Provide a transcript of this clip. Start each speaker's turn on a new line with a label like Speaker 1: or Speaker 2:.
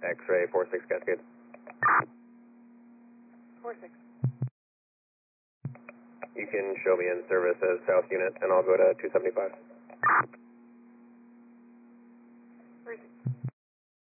Speaker 1: X-ray 46 Cascade.
Speaker 2: 46.
Speaker 1: You can show me in service as South Unit, and I'll go to 275.